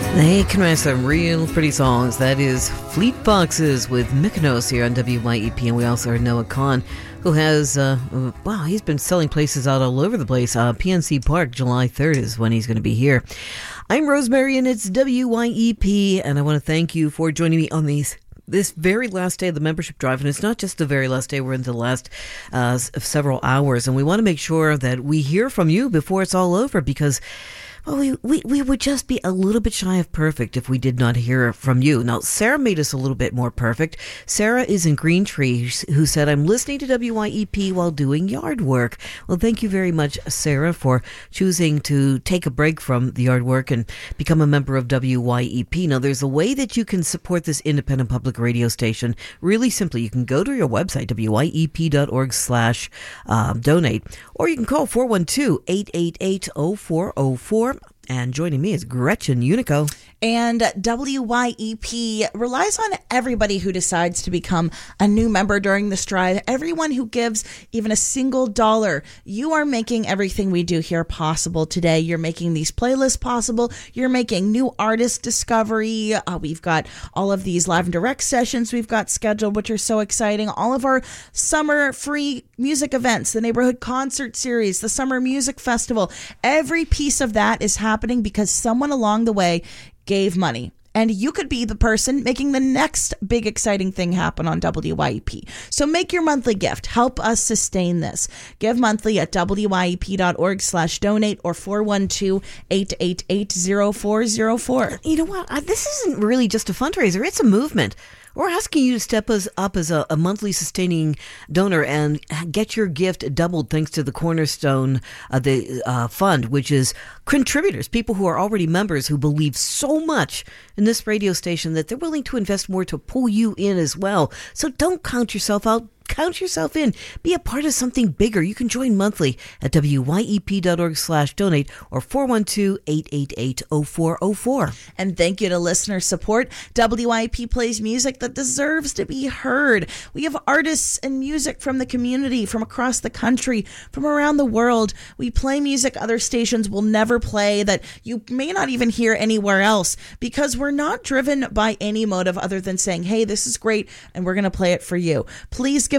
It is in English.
They can write some real pretty songs. That is Fleet Foxes with Mykonos here on WYEP. And we also heard Noah Kahan, who has, he's been selling places out all over the place. PNC Park, July 3rd is when he's going to be here. I'm Rosemary, and it's WYEP, and I want to thank you for joining me on this very last day of the membership drive. And it's not just the very last day, we're into the last several hours. And we want to make sure that we hear from you before it's all over, because we would just be a little bit shy of perfect if we did not hear from you. Now, Sarah made us a little bit more perfect. Sarah is in Green Tree, who said, I'm listening to WYEP while doing yard work. Well, thank you very much, Sarah, for choosing to take a break from the yard work and become a member of WYEP. Now, there's a way that you can support this independent public radio station. Really simply, you can go to your website, wyep.org/donate, or you can call 412-888-0404. And joining me is Gretchen Unico. And WYEP relies on everybody who decides to become a new member during this drive. Everyone who gives even a single dollar. You are making everything we do here possible today. You're making these playlists possible. You're making new artist discovery. We've got all of these live and direct sessions we've got scheduled, which are so exciting. All of our summer free music events, the neighborhood concert series, the summer music festival. Every piece of that is happening because someone along the way gave money. And you could be the person making the next big exciting thing happen on WYEP. So make your monthly gift. Help us sustain this. Give monthly at wyep.org/donate or 412-888-0404. You know what? This isn't really just a fundraiser. It's a movement. We're asking you to step us up as a monthly sustaining donor and get your gift doubled thanks to the cornerstone of the fund, which is contributors, people who are already members who believe so much in this radio station that they're willing to invest more to pull you in as well. So don't count yourself out. Count yourself in. Be a part of something bigger. You can join monthly at wyep.org/donate or 412-888-0404. And thank you to listener support. WYEP plays music that deserves to be heard. We have artists and music from the community, from across the country, from around the world. We play music other stations will never play, that you may not even hear anywhere else, because we're not driven by any motive other than saying, hey, this is great, and we're going to play it for you. Please give